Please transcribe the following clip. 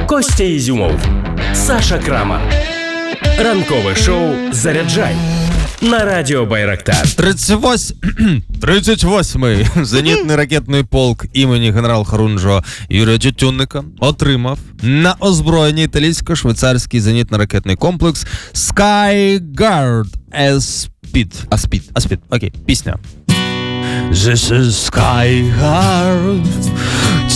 Костя Ізюмов, Саша Крамар. Ранкове шоу «Заряджай» на радіо Байрактар. 38-й зенітний ракетний полк імені генерал-хорунжого Юрія Тютюнника отримав на озброєння італійсько-швейцарський зенітно-ракетний комплекс Skyguard Aspid. Окей, пісня. This is Skyguard,